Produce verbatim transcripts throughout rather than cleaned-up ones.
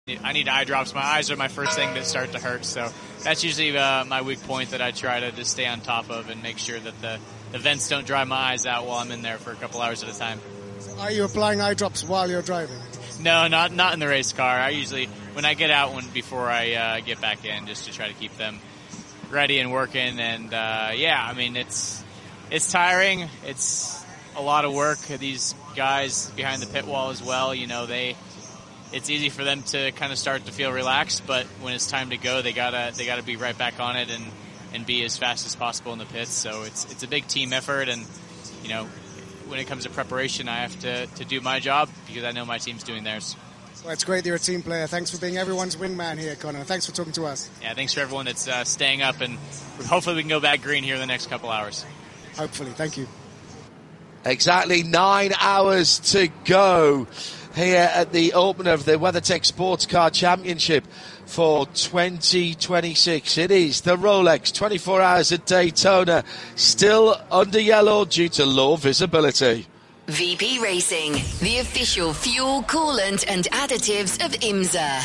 I need eye drops. My eyes are my first thing that start to hurt, so that's usually uh, my weak point that I try to just stay on top of and make sure that the, the vents don't dry my eyes out while I'm in there for a couple hours at a time. Are you applying eye drops while you're driving? No, not not in the race car. I usually, when I get out one before I uh, get back in, just to try to keep them ready and working. And uh, yeah, I mean, it's it's tiring. It's a lot of work. These guys behind the pit wall as well, you know, they it's easy for them to kind of start to feel relaxed, but when it's time to go, they gotta they gotta be right back on it and, and be as fast as possible in the pits. So it's it's a big team effort, and you know, when it comes to preparation, I have to, to do my job because I know my team's doing theirs. Well, it's great that you're a team player. Thanks for being everyone's wingman here, Conor. Thanks for talking to us. Yeah, thanks for everyone that's uh, staying up, and hopefully we can go back green here in the next couple hours. Hopefully. Thank you. Exactly nine hours to go here at the opener of the WeatherTech Sports Car Championship for twenty twenty-six. It is the Rolex twenty-four Hours at Daytona, still under yellow due to low visibility. V P Racing, the official fuel, coolant and additives of IMSA.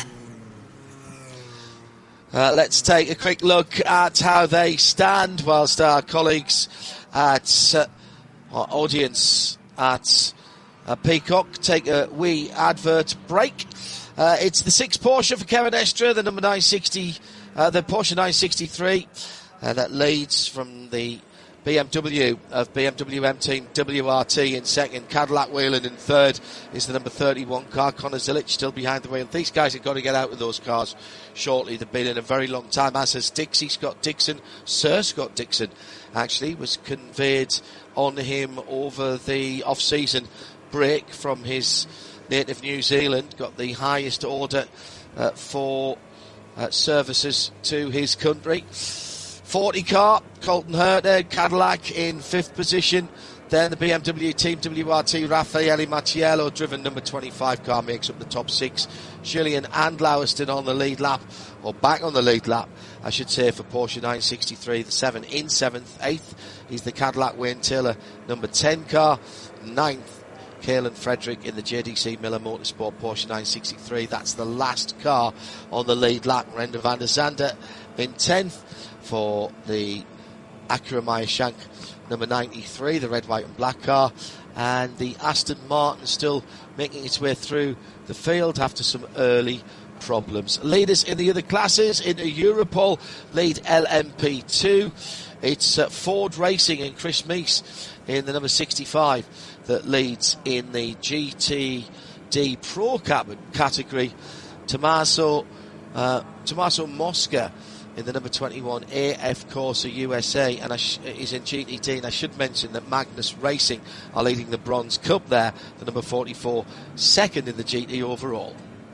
Uh, let's take a quick look at how they stand whilst our colleagues at uh, our audience at uh, Peacock take a wee advert break. Uh, it's the six Porsche for Kevin Estre, the number nine sixty, uh, the Porsche nine sixty-three, uh, that leads from the B M W of B M W M Team W R T in second. Cadillac Whelen in third is the number thirty-one car. Conor Zilic still behind the wheel. These guys have got to get out of those cars shortly. They've been in a very long time, as has Dixie Scott Dixon. Sir Scott Dixon actually was conveyed on him over the off-season break from his native New Zealand. Got the highest order uh, for uh, services to his country. forty car, Colton Herter, Cadillac in fifth position. Then the B M W Team W R T, Raffaele Macchiello, driven number twenty-five car, makes up the top six. Gillian and Lowerston on the lead lap, or back on the lead lap, I should say, for Porsche nine sixty-three. The seven in seventh. Eighth is the Cadillac Wayne Taylor, number ten car. Ninth, Caelan Frederick in the J D C Miller Motorsport Porsche nine sixty-three. That's the last car on the lead lap. Renda van der Zande in tenth for the Acura Meyer-Shank number ninety-three, the red, white and black car. And the Aston Martin still making its way through the field after some early problems. Leaders in the other classes, in Europol, lead L M P two. It's uh, Ford Racing and Chris Meese in the number sixty-five that leads in the G T D Pro category. Tommaso, uh, Tommaso Mosca in the number twenty-one A F Corsa U S A, and I sh- is in G T D. And I should mention that Magnus Racing are leading the Bronze Cup there, the number forty-four, second in the G T overall.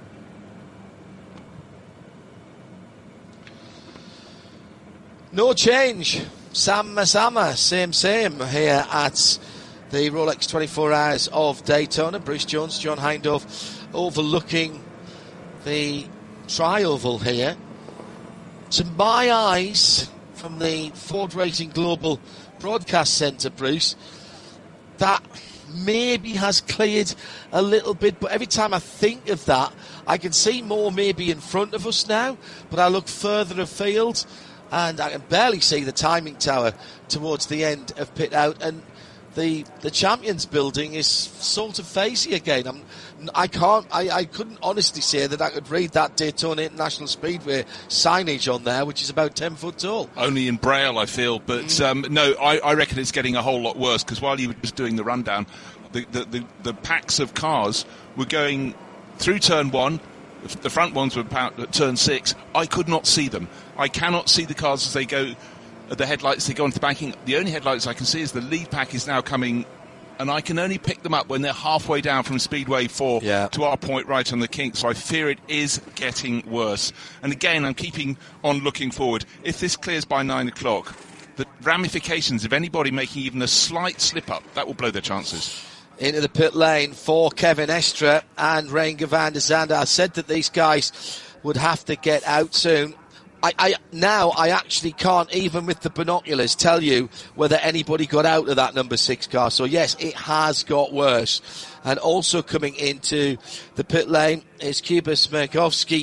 No change. Sam Sama, same, same here at the Rolex twenty-four Hours of Daytona. Bruce Jones, John Hindhaugh overlooking the tri-oval here. To my eyes, from the Ford Racing Global Broadcast Centre, Bruce, that maybe has cleared a little bit, but every time I think of that, I can see more maybe in front of us now, but I look further afield and I can barely see the timing tower towards the end of pit out, and the the Champions building is sort of phasey again. I'm, I can't, I, I couldn't honestly say that I could read that Daytona International Speedway signage on there, which is about ten foot tall. Only in Braille, I feel, but mm. um, no, I, I reckon it's getting a whole lot worse, because while you were just doing the rundown, the, the, the, the packs of cars were going through turn one. The front ones were about at turn six. I could not see them. I cannot see the cars as they go, the headlights, they go into the banking. The only headlights I can see is the lead pack is now coming, and I can only pick them up when they're halfway down from Speedway four yeah. to our point right on the kink. So I fear it is getting worse. And again, I'm keeping on looking forward. If this clears by nine o'clock, the ramifications of anybody making even a slight slip-up, that will blow their chances. Into the pit lane for Kevin Estre and Renger van der Zande. I said that these guys would have to get out soon. I, I now I actually can't, even with the binoculars, tell you whether anybody got out of that number six car. So yes, it has got worse. And also coming into the pit lane is Kuba Smirkovsky.